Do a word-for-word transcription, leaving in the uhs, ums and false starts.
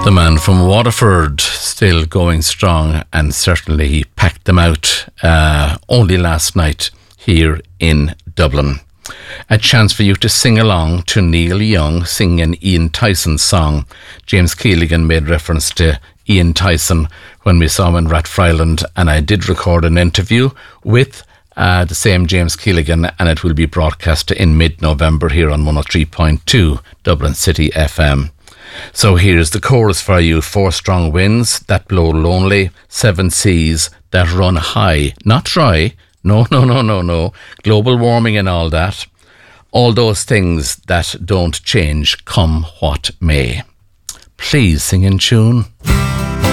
The man from Waterford still going strong, and certainly he packed them out uh, only last night here in Dublin. A chance for you to sing along to Neil Young singing Ian Tyson's song. James Keegan made reference to Ian Tyson when we saw him in Rathfriland, and I did record an interview with uh, the same James Keegan, and it will be broadcast in mid-November here on one oh three point two Dublin City F M. So here's the chorus for you. Four strong winds that blow lonely, seven seas that run high, not dry. No, no, no, no, no. Global warming and all that. All those things that don't change, come what may. Please sing in tune.